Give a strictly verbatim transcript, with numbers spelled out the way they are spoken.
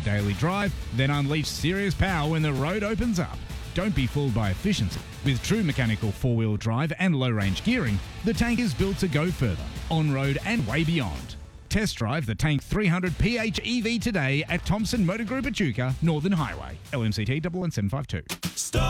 daily drive, then unleash serious power when the road opens up. Don't be fooled by efficiency. With true mechanical four-wheel drive and low-range gearing, the Tank is built to go further, on-road and way beyond. Test drive the Tank three hundred P H E V today at Thompson Motor Group Echuca, Northern Highway. L M C T one one seven five two. Stop.